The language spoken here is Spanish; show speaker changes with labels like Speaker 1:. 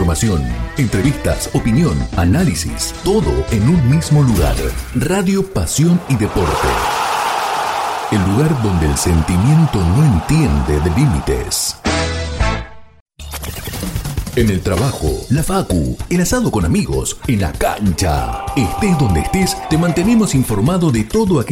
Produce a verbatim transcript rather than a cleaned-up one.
Speaker 1: información, entrevistas, opinión, análisis, todo en un mismo lugar. Radio Pasión y Deporte. El lugar donde el sentimiento no entiende de límites. En el trabajo, la facu, el asado con amigos, en la cancha. Estés donde estés, te mantenemos informado de todo aquello